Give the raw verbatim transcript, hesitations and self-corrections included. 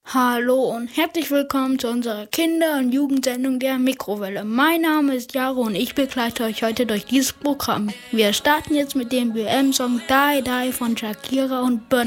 Hallo und herzlich willkommen zu unserer Kinder- und Jugendsendung der Mikrowelle. Mein Name ist Jaro und ich begleite euch heute durch dieses Programm. Wir starten jetzt mit dem W M-Song Die Die von Shakira und Burna.